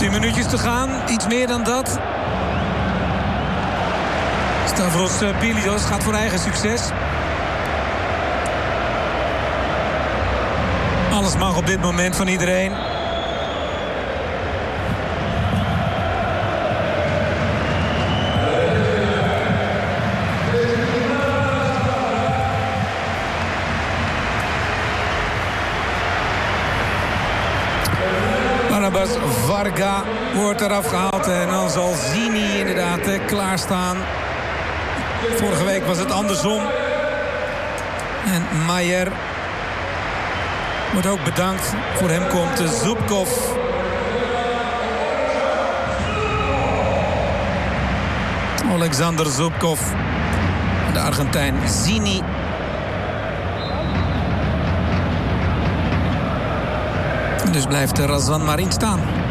10 minuutjes te gaan, iets meer dan dat. Stavros Pilios gaat voor eigen succes. Alles mag op dit moment van iedereen. Barnabas Varga wordt eraf gehaald. En dan zal Zini inderdaad klaarstaan. Vorige week was het andersom. En Maier wordt ook bedankt. Voor hem komt Zubkov. Alexander Zubkov. De Argentijn Zini. Dus blijft Razvan Marin staan.